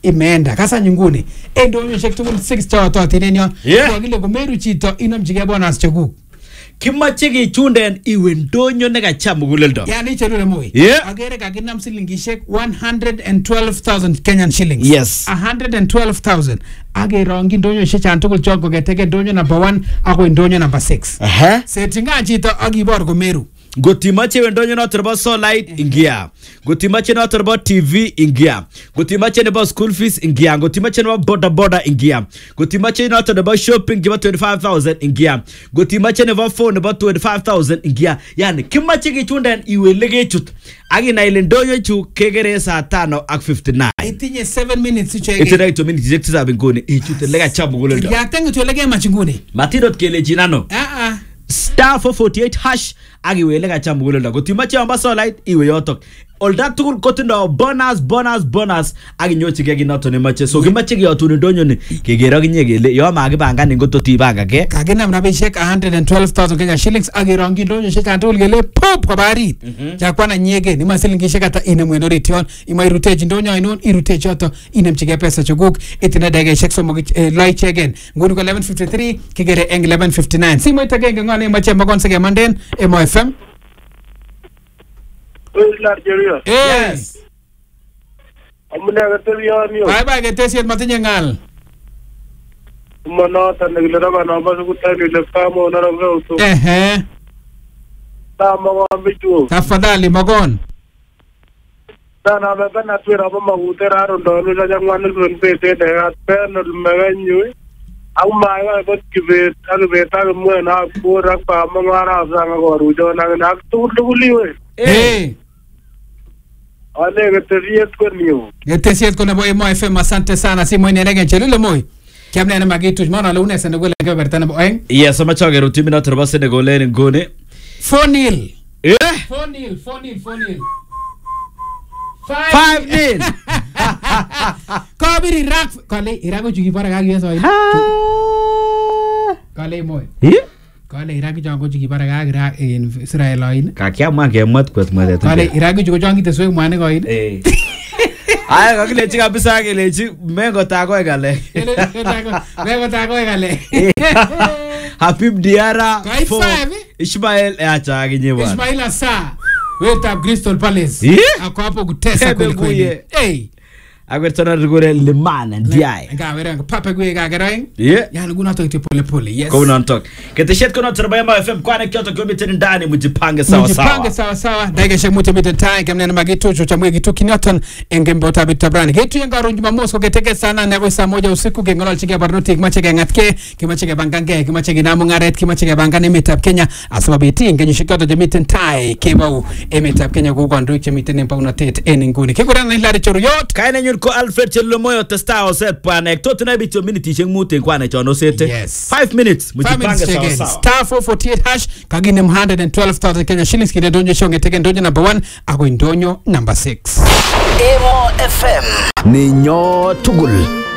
imeenda kasa nyinguni ndonyo shek tugul 6 to tinenyo kile komeru chito inomjige bonus chekuk kimache kechunden iwe ndonyo nekacham muguleldo yani chelule moi agere kakinam silingishek 112,000 Kenyan shillings yes 112,000 agerongi ndonyo shechan tugul choko ketege ndonyo number 1 ako ndonyo number 6 setinga chito akibor komeru gotimache wendonyo noto nebo Solite ingia gotimache noto nebo TV ingia gotimache nebo school fees ingia gotimache nebo boda ingia gotimache noto nebo shopping nebo 25,000 ingia gotimache nebo phone nebo 25,000 ingia yani kimache kichunden iwe legechut agina ile ndonyo chu kegere saa 5 ak 59 itinye 7 minutes ichege itinye 2 minutes jekti za bingoni ichute lega chabu gulendo ya tengu tulege machinguni matiro kele jinano star 448 hash agiwele kacham muguleldo gotimache amba Solite iwe yotok olda tugul kotindo bonus aginyochige kinoto nemache so kimache kiyotun ndonyo ni kegero kinye kele yo makipangan ngototibanga ke kaginam rabishek 112,000 Kenya shillings agirongi ndonyo shek antugul kele pop kwa barit jakwana nyege ni masilingishek ata inemwendo retion imairuteji ndonyo ainon iruteji yoto inemchige pesa chukuk itina dege shek somok loi chegen nguni ko 11:53 kigere eng 11:59 simo itagenge ngone mache magon sege manden MFM yes amune gatelion bye getesiet matinye ngal monota negilera bana basu kutani le kamo na rogo tamo ambichu tafadhali magon sana bana twira bama utera ndo ni la ngwan ni pete de apen meganyu au maya bot kibet agbeta mwena pura pa mangara zanga goru jona na tuliwe ale getesiet ko niyo getesiet ko nebo MFM asante sana si moine regen chelule moi kiamne na magitu mona lune Senegal ke bertana bo eng yes sama chageru timina turba Senegal en ngone 4-0 4-0 5-0 kabiri Iraq kale Iraq ko jugi para ga yeso kale moi kale Iraq jongo jugi para ga Iraq in Israel oin kakiamwa kemat kwet mwete kale Iraq jugo jongi teswe mwane koin aya kakilechi kabisa kelechi mengo tako gale Habib Diarra Ismail acha aginye bwana Ismail Asa weta Crystal Palace ako hapo kutesa kweli agwertana rigore limana ndiaye ngawere papa gwe gagarang yani guna to pole yes ko non tok keteshet kono turba FM kwane kyoto kilometer ndani mujipange sawa daige shemuti miten time kamne na magitucho cha mwegi tu kinyoton engembo tabitabran getu yangaro Jumamosi keteke sana na kwa saa 1 usiku gengolal chike barnoti kimachege ngatke kimachege bangange kimachege namu ngaret kimachege bangane metab Kenya asababiti ngenyu shikoto jemiten tai kebau emetab Kenya ko kwandu chemiten empaunatet eninguni kikurana hilari choruyot kaine ko Alfred Chelomoyo testa oset panek to tuna bicho minute cheng muten kwane chono sete 5 minutes mujipange sawa star 448 hash kagine 112,000 Kenya shillings kide donjo shonge teke donjo number 1 ako ndonyo number 6 Emo FM Ninyo tugul